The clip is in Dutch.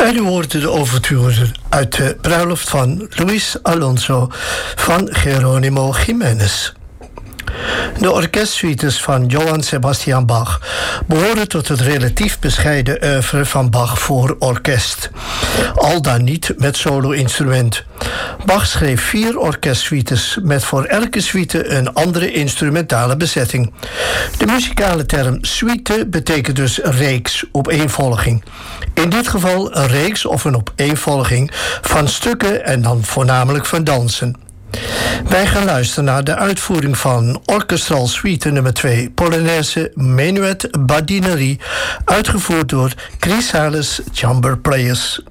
En u hoorde de overture uit de bruiloft van Luis Alonso van Geronimo Giménez. De orkestsuites van Johann Sebastian Bach behoren tot het relatief bescheiden oeuvre van Bach voor orkest. Al dan niet met solo-instrument. Bach schreef 4 orkestsuites met voor elke suite een andere instrumentale bezetting. De muzikale term suite betekent dus reeks, opeenvolging. In dit geval een reeks of een opeenvolging van stukken en dan voornamelijk van dansen. Wij gaan luisteren naar de uitvoering van Orchestral Suite nummer 2, Polonaise Menuet Badinerie, uitgevoerd door Chrysalis Chamber Players.